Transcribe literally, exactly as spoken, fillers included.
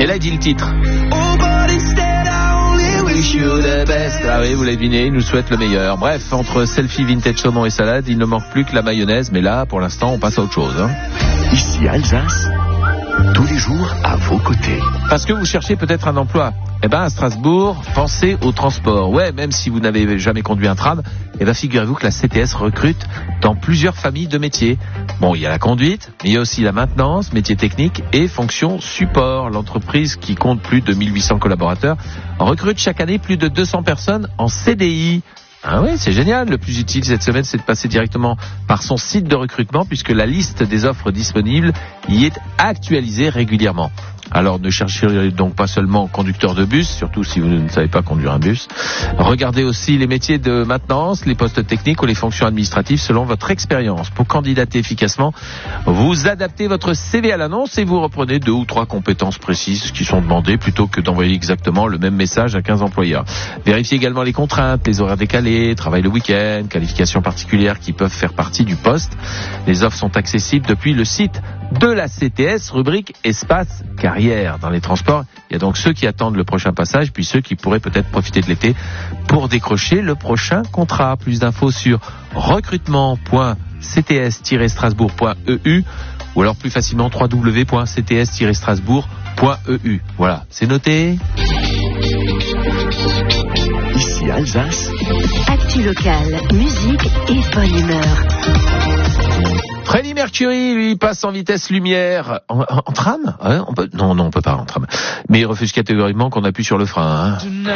Et là, il dit le titre. Wish you the best. Ah oui, vous l'avez deviné, il nous souhaite le meilleur. Bref, entre selfie, vintage saumon et salade, il ne manque plus que la mayonnaise, mais là, pour l'instant, on passe à autre chose. Hein. Ici Alsace, tous les jours à vos côtés. Parce que vous cherchez peut-être un emploi. Eh ben, à Strasbourg, pensez au transport. Ouais, même si vous n'avez jamais conduit un tram, eh ben, figurez-vous que la C T S recrute dans plusieurs familles de métiers. Bon, il y a la conduite, mais il y a aussi la maintenance, métiers techniques et fonctions support. L'entreprise, qui compte plus de mille huit cents collaborateurs, recrute chaque année plus de deux cents personnes en C D I. Ah oui, c'est génial. Le plus utile cette semaine, c'est de passer directement par son site de recrutement, puisque la liste des offres disponibles y est actualisée régulièrement. Alors ne cherchez donc pas seulement conducteur de bus, surtout si vous ne savez pas conduire un bus. Regardez aussi les métiers de maintenance, les postes techniques ou les fonctions administratives selon votre expérience. Pour candidater efficacement, vous adaptez votre C V à l'annonce et vous reprenez deux ou trois compétences précises qui sont demandées plutôt que d'envoyer exactement le même message à quinze employeurs. Vérifiez également les contraintes, les horaires décalés, travail le week-end, qualifications particulières qui peuvent faire partie du poste. Les offres sont accessibles depuis le site de la C T S, rubrique espace carrière. Dans les transports, il y a donc ceux qui attendent le prochain passage, puis ceux qui pourraient peut-être profiter de l'été pour décrocher le prochain contrat. Plus d'infos sur recrutement point c t s tiret strasbourg point e u ou alors plus facilement w w w point c t s tiret strasbourg point e u. Voilà, c'est noté. Ici Alsace. Actu locale, musique et bonne humeur. Freddie Mercury, lui, passe en vitesse lumière. En, en, en tram ouais, on peut, Non, non, on peut pas en tram. Mais il refuse catégoriquement qu'on appuie sur le frein. Hein.